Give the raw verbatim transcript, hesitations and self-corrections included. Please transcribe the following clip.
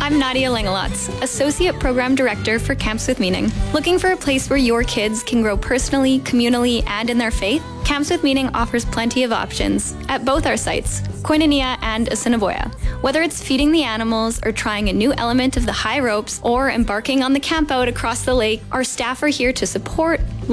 I'm Nadia Langelatz, Associate Program Director for Camps with Meaning. Looking for a place where your kids can grow personally, communally, and in their faith? Camps with Meaning offers plenty of options at both our sites, Koinonia and Assiniboia. Whether it's feeding the animals or trying a new element of the high ropes or embarking on the camp out across the lake, our staff are here to support,